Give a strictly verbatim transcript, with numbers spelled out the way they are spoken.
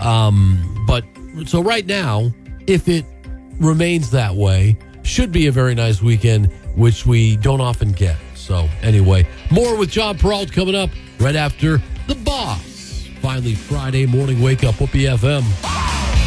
Um, but so right now, if it remains that way, should be a very nice weekend, which we don't often get. So anyway, more with John Peralt coming up right after The Boss. Finally, Friday morning wake up, Whoopee F M.